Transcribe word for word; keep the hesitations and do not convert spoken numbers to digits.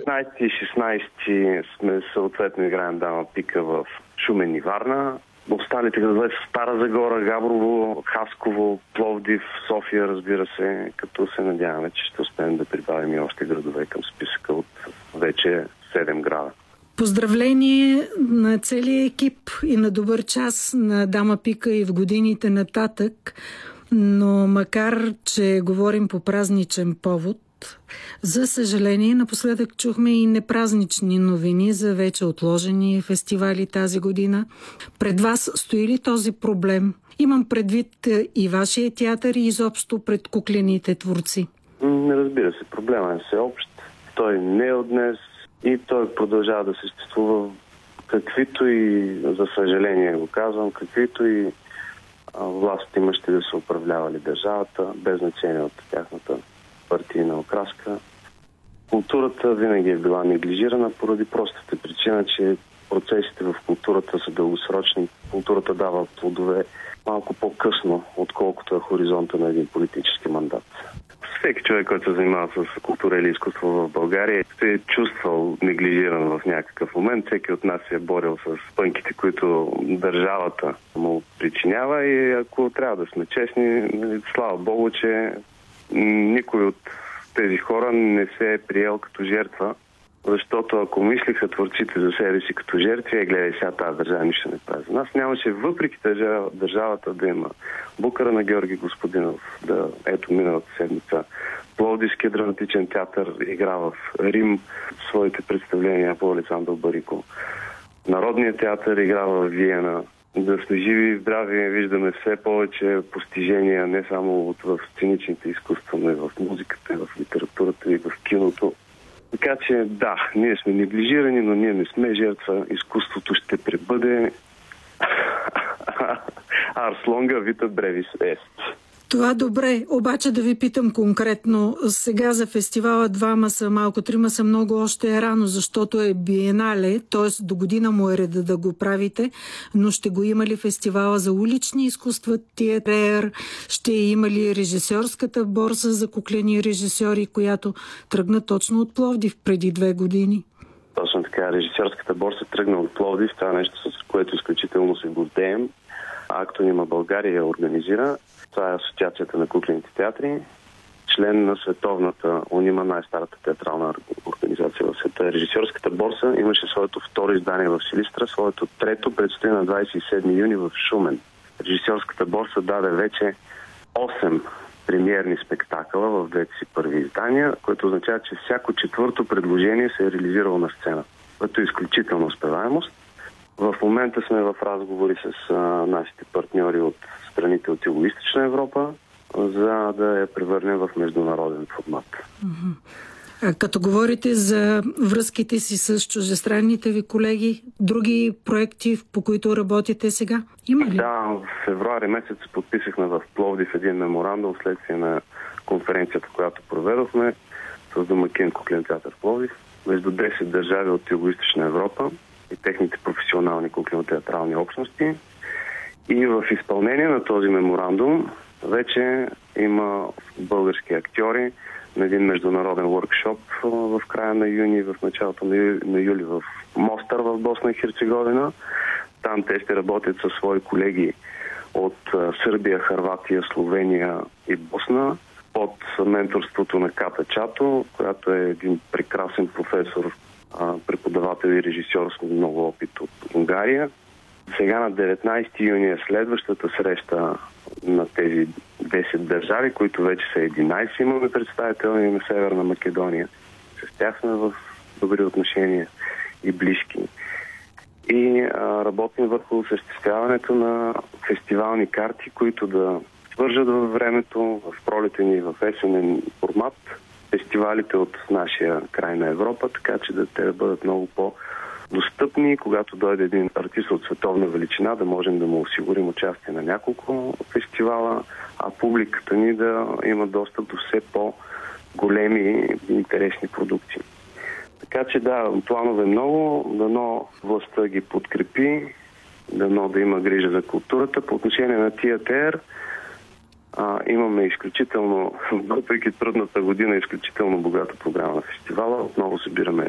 деветнайсети и шестнайсети сме съответно играем Дама Пика в Шумен и Варна. Останалите градове са Стара Загора, Габрово, Хасково, Пловдив, София, разбира се, като се надяваме, че ще успеем да прибавим и още градове към списъка от вече седем града. Поздравление на целия екип и на добър час на Дама Пика и в годините нататък, но макар, че говорим по празничен повод, за съжаление, напоследък чухме и непразнични новини за вече отложени фестивали тази година. Пред вас стои ли този проблем? Имам предвид и вашия театър и изобщо пред куклените творци. Разбира се, проблема е всеобщ. Той не е от днес и той продължава да съществува, каквито и, за съжаление го казвам, каквито и власт имащи да са управлявали държавата, без значение от тяхната партийна окраска. Културата винаги е била неглижирана поради простата причина, че процесите в културата са дългосрочни. Културата дава плодове малко по-късно, отколкото е хоризонта на един политически мандат. Всеки човек, който се занимава с култура или изкуство в България, се е чувствал неглижиран в някакъв момент. Всеки от нас се е борил с пънките, които държавата му причинява, и ако трябва да сме честни, слава Богу, че никой от тези хора не се е приел като жертва, защото ако мислиха творците за себе си като жертви, е, гледай сега, тази държава нищо не прави за нас, нямаше въпреки държава, държавата да има букара на Георги Господинов, да, ето миналата седмица Пловдивския драматичен театър игра в Рим своите представления по Александър Барико. Народният театър игра в Виена. Да сме живи и здрави, виждаме все повече постижения не само в сценичните изкуства, но и в музиката, и в литературата, и в киното. Така че да, ние сме неглижирани, но ние не сме жертва. Изкуството ще пребъде Ars longa vita brevis est. Това добре, обаче да ви питам конкретно. Сега за фестивала двама са малко, трима са много, още е рано, защото е биенале, т.е. до година му е реда да го правите, но ще го има ли фестивала за улични изкуства, театър, ще има ли режисьорската борса за куклени режисьори, която тръгна точно от Пловдив преди две години? Точно така, режисьорската борса тръгна от Пловдив, това е нещо, с което изключително се гордеем. Актонима България я организира. Това е Асоциацията на куклените театри, член на световната Унима, най-старата театрална организация в света. Режисьорската борса имаше своето второ издание в Силистра, своето трето предстои на двадесет и седми юни в Шумен. Режисьорската борса даде вече осем премиерни спектакъла в двете си първи издания, което означава, че всяко четвърто предложение се е реализирало на сцена, което е изключителна успеваемост. В момента сме в разговори с а, нашите партньори от страните от Югоизточна Европа, за да я превърнем в международен формат. А като говорите за връзките си с чуждестранните ви колеги, други проекти, по които работите сега, има ли? Да, в февруари месец подписахме в Пловдив един меморандум вследствие на конференцията, която проведохме с домакин Куклен театър Пловдив, между десет държави от Югоизточна Европа и техните професионални куклено-театрални общности. И в изпълнение на този меморандум вече има български актьори на един международен workshop в края на юни, в началото на, ю... на юли в Мостър в Босна и Херцеговина. Там те ще работят със свои колеги от Сърбия, Хърватия, Словения и Босна под менторството на Ката Чато, която е един прекрасен професор, преподавател и режисьор с много опит от Унгария. Сега на деветнадесети юни е следващата среща на тези десет държави, които вече са единадесет. Имаме представители на Северна Македония. С тях сме в добри отношения и близки. И а, работим върху осъществяването на фестивални карти, които да свържат във времето, в пролетен и в есенен формат фестивалите от нашия край на Европа, така че да те да бъдат много по-достъпни. Когато дойде един артист от световна величина, да можем да му осигурим участие на няколко фестивала, а публиката ни да има достъп до все по-големи и интересни продукции. Така че да, планове много, дано властта ги подкрепи, дано да има грижа за културата. По отношение на театър, А, имаме изключително, въпреки трудната година, изключително богата програма на фестивала. Отново събираме